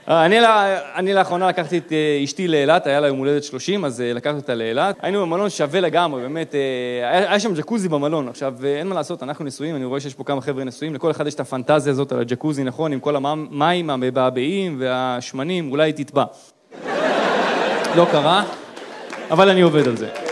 אני לאחרונה לקחתי את אשתי לאילת, היה לה יום הולדת 30, אז לקחתי אותה לאילת. היינו במלון שווה לגמרי, באמת, היה שם ג'קוזי במלון. עכשיו, אין מה לעשות, אנחנו נשואים, אני רואה שיש פה כמה חבר'ה נשואים, לכל אחד יש את הפנטזיה הזאת על הג'קוזי, נכון, עם כל המים המבעבעים והשמנים, אולי תטבע. לא קרה, אבל אני עובד על זה.